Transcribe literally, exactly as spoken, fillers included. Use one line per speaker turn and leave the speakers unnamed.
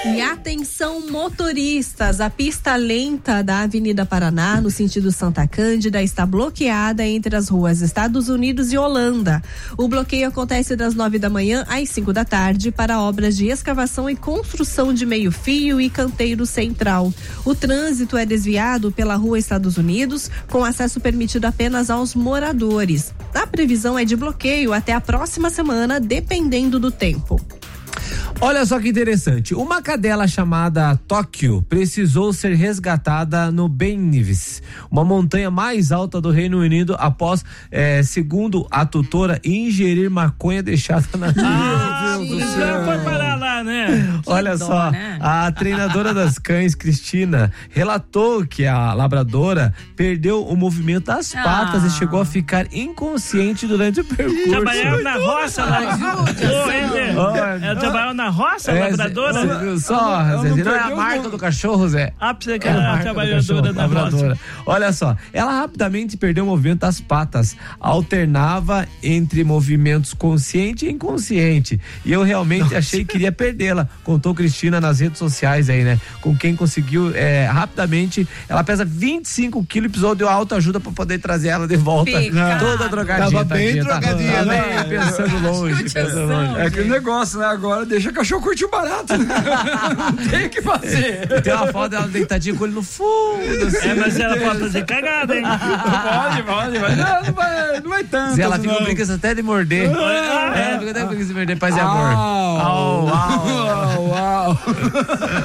E atenção motoristas, a pista lenta da Avenida Paraná, no sentido Santa Cândida, está bloqueada entre as ruas Estados Unidos e Holanda. O bloqueio acontece das nove da manhã às cinco da tarde para obras de escavação e construção de meio-fio e canteiro central. O trânsito é desviado pela rua Estados Unidos, com acesso permitido apenas aos moradores. A previsão é de bloqueio até a próxima semana, dependendo do tempo.
Olha só que interessante, uma cadela chamada Tóquio precisou ser resgatada no Bennevis, uma montanha mais alta do Reino Unido, após, eh, segundo a tutora, ingerir maconha deixada na
ah, meu Deus do céu. Foi parar lá, né?
Olha
dó,
só,
né?
A treinadora das cães, Cristina, relatou que a labradora perdeu o movimento das patas
ah.
e chegou a ficar inconsciente durante o percurso.
Trabalhava na roça lá. Ela trabalhava na roça,
é,
labradora?
Você viu só, Zé? Não, não é a marca do cachorro, Zé?
Ah, precisa que ela é trabalhadora da roça.
Olha só, ela rapidamente perdeu o movimento das patas, alternava entre movimentos consciente e inconsciente. E eu realmente Nossa. achei que iria perdê-la, contou Cristina nas redes sociais aí, né? Com quem conseguiu é, rapidamente. Ela pesa vinte e cinco quilos e precisou de autoajuda pra poder trazer ela de volta.
Pecado.
Toda drogadinha.
Tava bem drogadinha,
tá,
né?
Pensando longe, pensando longe.
É aquele negócio, né? Agora deixa o cachorro curtir o barato. Não tem o que fazer.
E tem uma foto dela deitadinha com ele no fundo. Assim,
é, mas ela pode fazer cagada, hein?
Pode, pode, mas não, não vai, não vai tanto.
Ela fica com preguiça até de morder.
Ah,
é, fica até com preguiça de morder, paz e amor.
Au, au, au.